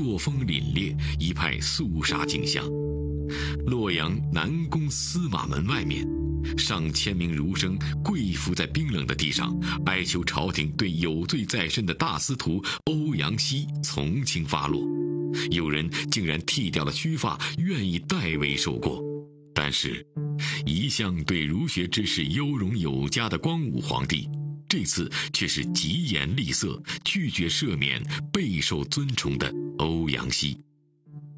作风凛冽，一派肃杀景象。洛阳南宫司马门外面，上千名儒生跪伏在冰冷的地上，哀求朝廷对有罪在身的大司徒欧阳希从轻发落。有人竟然剃掉了须发，愿意代为受过。但是一向对儒学之士优容有加的光武皇帝，这次却是疾言厉色，拒绝赦免备受尊崇的欧阳希。